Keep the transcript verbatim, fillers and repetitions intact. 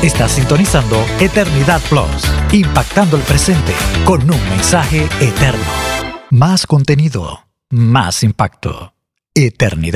Estás sintonizando Eternidad Plus, impactando el presente con un mensaje eterno. Más contenido, más impacto. Eternidad.